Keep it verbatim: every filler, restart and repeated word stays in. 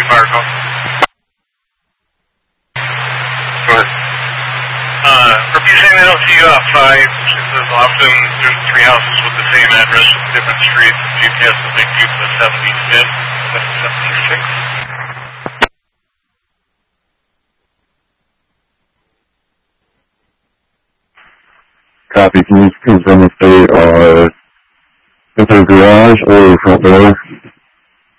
Marco. Go ahead. Uh, repeating they don't see you outside, she says often there's three houses with the same address, different streets. G P S will take you to the seventy-fifth, seventy-sixth. Copy. Can you confirm if they are at their garage or front door?